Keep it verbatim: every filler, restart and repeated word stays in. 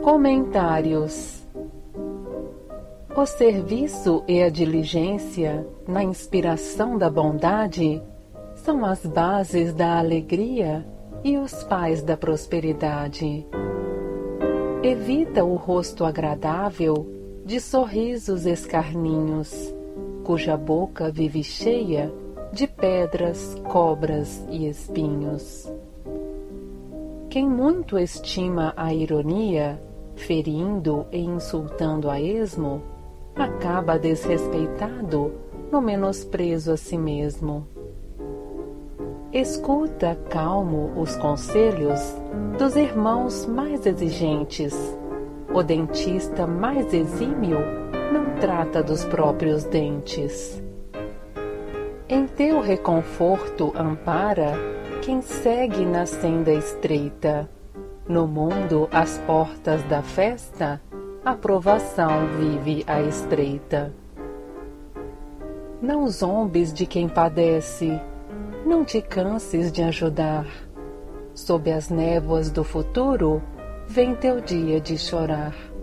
Comentários. O serviço e a diligência na inspiração da bondade são as bases da alegria e os pais da prosperidade. Evita o rosto agradável de sorrisos escarninhos, cuja boca vive cheia de pedras, cobras e espinhos. Quem muito estima a ironia, ferindo e insultando a esmo, acaba desrespeitado no menosprezo a si mesmo. Escuta calmo os conselhos dos irmãos mais exigentes. O dentista mais exímio não trata dos próprios dentes. Em teu reconforto ampara quem segue na senda estreita. No mundo, às portas da festa, a provação vive à espreita. Não zombes de quem padece, não te canses de ajudar. Sob as névoas do futuro, vem teu dia de chorar.